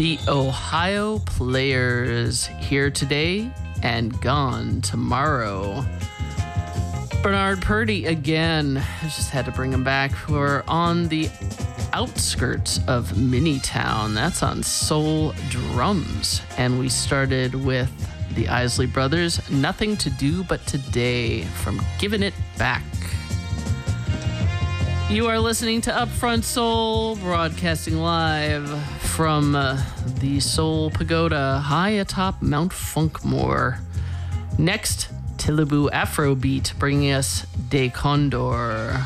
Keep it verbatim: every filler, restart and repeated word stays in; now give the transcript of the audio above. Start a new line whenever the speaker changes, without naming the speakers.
The Ohio Players, here today and gone tomorrow. Bernard Purdie again. I just had to bring him back. We're on the outskirts of Minitown. That's on Soul Drums. And we started with the Isley Brothers, Nothing to Do But Today, from Giving It Back. You are listening to Upfront Soul, broadcasting live from uh, the Soul Pagoda high atop Mount Funkmore. Next, Tiliboo Afrobeat bringing us De Condor.